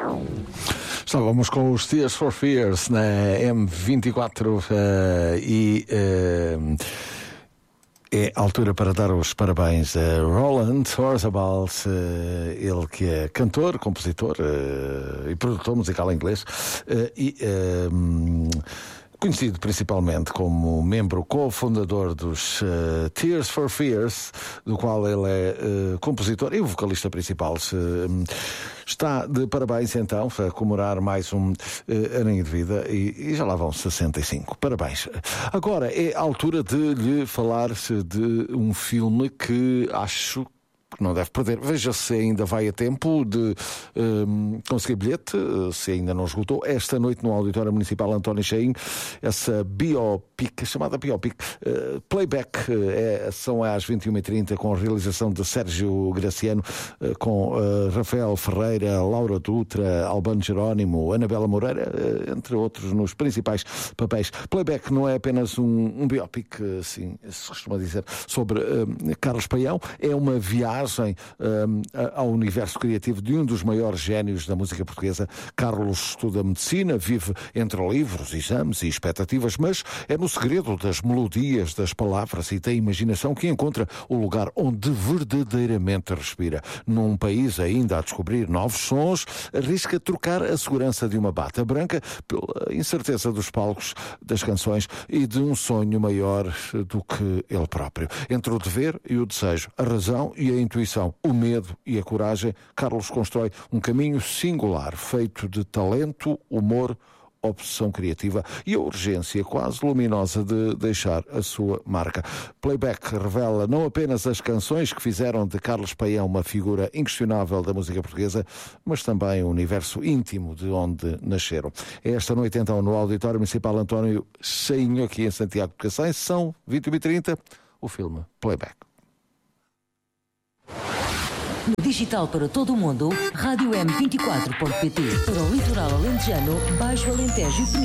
Estávamos com os Tears for Fears na M24 é a altura para dar os parabéns a Roland Orzabal, ele que é cantor, compositor e produtor musical inglês conhecido principalmente como membro cofundador dos Tears for Fears, do qual ele é compositor e o vocalista principal. Está de parabéns então a comemorar mais um aninho de vida e já lá vão 65. Parabéns. Agora é a altura de lhe falar de um filme que acho que não deve perder. Veja se ainda vai a tempo de conseguir bilhete, se ainda não esgotou. Esta noite no Auditório Municipal António Chainho, essa biopic, chamada biopic, Playback, são às 21h30, com a realização de Sérgio Graciano, com Rafael Ferreira, Laura Dutra, Albano Jerónimo, Anabela Moreira, entre outros, nos principais papéis. Playback não é apenas um biopic, assim se costuma dizer, sobre Carlos Paião, é uma viagem ao universo criativo de um dos maiores génios da música portuguesa. Carlos estuda medicina, vive entre livros, exames e expectativas, mas é no segredo das melodias, das palavras e da imaginação que encontra o lugar onde verdadeiramente respira. Num país ainda a descobrir novos sons, arrisca trocar a segurança de uma bata branca pela incerteza dos palcos, das canções e de um sonho maior do que ele próprio. Entre o dever e o desejo, a razão e a intuição, o medo e a coragem, Carlos constrói um caminho singular, feito de talento, humor, obsessão criativa e a urgência quase luminosa de deixar a sua marca. Playback revela não apenas as canções que fizeram de Carlos Paião uma figura inquestionável da música portuguesa, mas também o universo íntimo de onde nasceram. É esta noite, então, no Auditório Municipal António Chainho, aqui em Santiago de Cacém, são 21h30, o filme Playback. No digital para todo o mundo, Rádio M24.pt. Para o litoral alentejano, Baixo Alentejo e